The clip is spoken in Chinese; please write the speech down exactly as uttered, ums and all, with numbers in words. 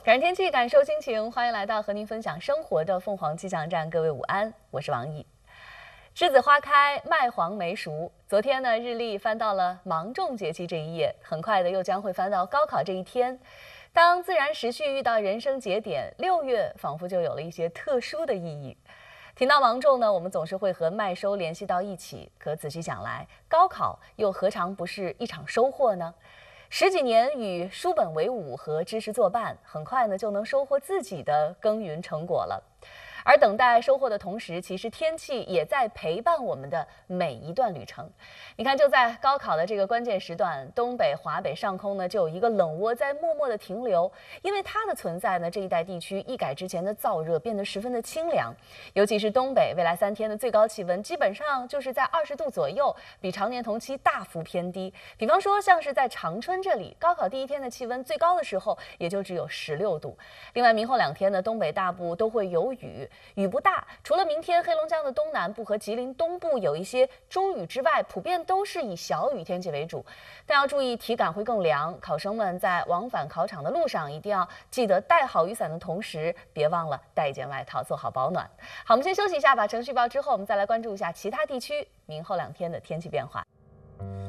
感知天气，感受心情，欢迎来到和您分享生活的凤凰气象站。各位午安，我是王毅。栀子花开，麦黄梅熟。昨天呢，日历翻到了芒种节气这一页，很快的又将会翻到高考这一天。当自然时序遇到人生节点，六月仿佛就有了一些特殊的意义。提到芒种呢，我们总是会和麦收联系到一起，可仔细想来，高考又何尝不是一场收获呢？十几年与书本为伍和知识作伴，很快呢就能收获自己的耕耘成果了。而等待收获的同时，其实天气也在陪伴我们的每一段旅程。你看，就在高考的这个关键时段，东北、华北上空呢就有一个冷涡在默默的停留。因为它的存在呢，这一带地区一改之前的燥热，变得十分的清凉。尤其是东北，未来三天的最高气温基本上就是在二十度左右，比常年同期大幅偏低。比方说，像是在长春这里，高考第一天的气温最高的时候也就只有十六度。另外，明后两天呢，东北大部都会有雨。雨不大，除了明天黑龙江的东南部和吉林东部有一些中雨之外，普遍都是以小雨天气为主。但要注意体感会更凉，考生们在往返考场的路上一定要记得带好雨伞的同时，别忘了带一件外套做好保暖。好，我们先休息一下，把程序报之后，我们再来关注一下其他地区明后两天的天气变化。